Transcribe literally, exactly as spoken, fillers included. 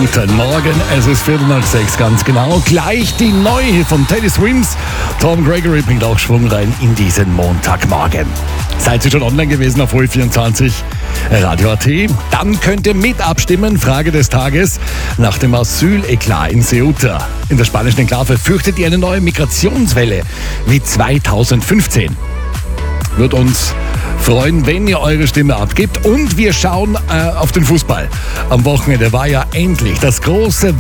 Guten Morgen, es ist Viertel nach sechs, ganz genau. Gleich die neue von Teddy Swims. Tom Gregory bringt auch Schwung rein in diesen Montagmorgen. Seid ihr schon online gewesen auf O E vierundzwanzig Radio A T? Dann könnt ihr mit abstimmen. Frage des Tages nach dem Asyleklat in Ceuta. In der spanischen Enklave fürchtet ihr eine neue Migrationswelle wie zweitausendfünfzehn. Wird uns freuen, wenn ihr eure Stimme abgibt. Und wir schauen äh, auf den Fußball. Am Wochenende war ja endlich das große